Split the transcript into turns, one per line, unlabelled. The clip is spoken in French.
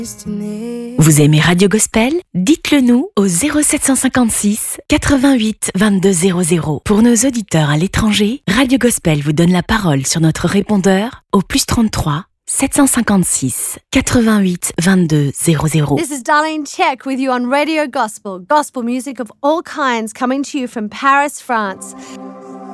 Vous aimez Radio Gospel? Dites-le nous au 0756 88 22 00. Pour nos auditeurs à l'étranger, Radio Gospel vous donne la parole sur notre répondeur au +33 756 88 22 00.
This is Darlene Check with you on Radio Gospel. Gospel music of all kinds coming to you from Paris, France.